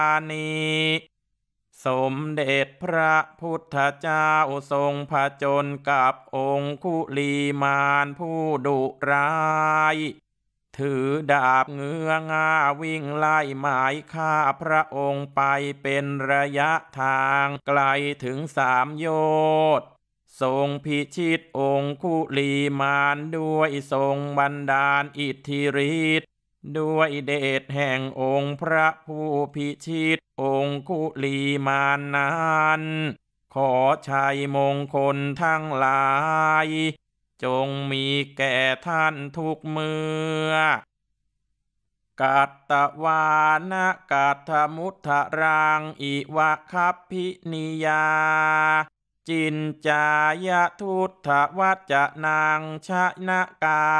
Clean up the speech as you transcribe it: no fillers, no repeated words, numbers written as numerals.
นีสมเด็จพระพุทธเจ้าทรงผจญกับองคุลีมานผู้ดุร้ายถือดาบเงื้อง่าวิ่งไล่หมายฆ่าพระองค์ไปเป็นระยะทางไกลถึง3 โยชน์ทรงพิชิตองคุลีมานด้วยทรงบันดาลอิทธิฤทธิ์ด้วยเดชแห่งองค์พระผู้พิชิตองคุลีมานนั้นขอชัยมงคลทั้งหลายจงมีแก่ท่านทุกเมื่อกัตตวานะกัตถมุทธรังอิวะคัพพินิยาจินจายทุตถวัจจะนังชนะกา